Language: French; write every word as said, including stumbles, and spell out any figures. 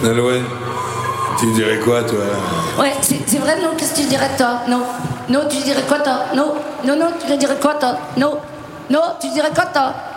Nolwenn, tu dirais quoi, toi? Ouais, c'est, c'est vrai, non? Qu'est-ce que tu dirais, toi? Non. Non, tu dirais quoi, toi? Non. Non, non, tu dirais quoi, toi? Non. Non, tu dirais quoi, toi?